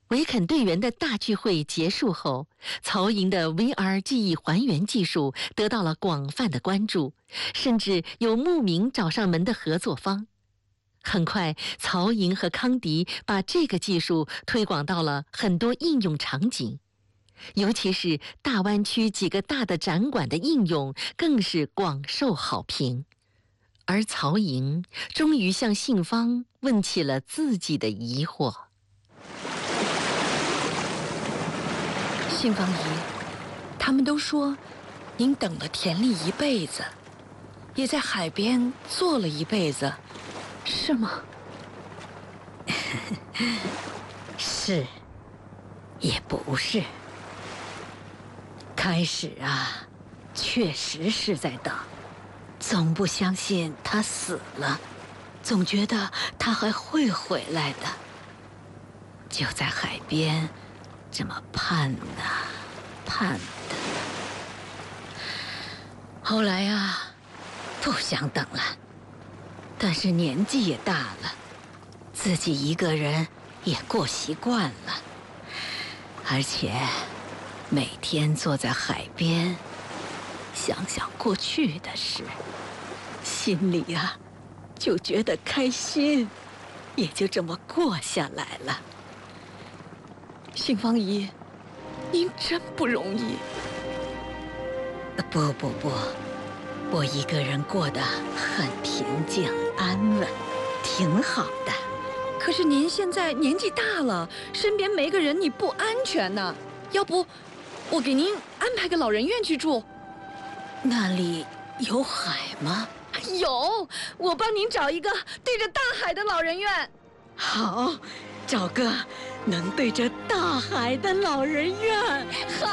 维肯队员的大聚会结束后，曹营的 VR 记忆还原技术得到了广泛的关注，甚至有慕名找上门的合作方。很快，曹营和康迪把这个技术推广到了很多应用场景，尤其是大湾区几个大的展馆的应用更是广受好评。而曹营终于向信芳问起了自己的疑惑。 信芳姨，他们都说您等了田丽一辈子，也在海边坐了一辈子，是吗？ 是，也不是。开始啊，确实是在等，总不相信他死了，总觉得他还会回来的。就在海边，这么盼啊盼的。后来啊，不想等了，但是年纪也大了，自己一个人也过习惯了，而且每天坐在海边，想想过去的事，心里啊就觉得开心，也就这么过下来了。 信芳姨，您真不容易。 不，我一个人过得很平静安稳，挺好的。 可是您现在年纪大了，身边没个人，你不安全呢。要不，我给您安排个老人院去住。 那里有海吗？ 有，我帮您找一个对着大海的老人院。 好，找个能对着大海的老人院。 好。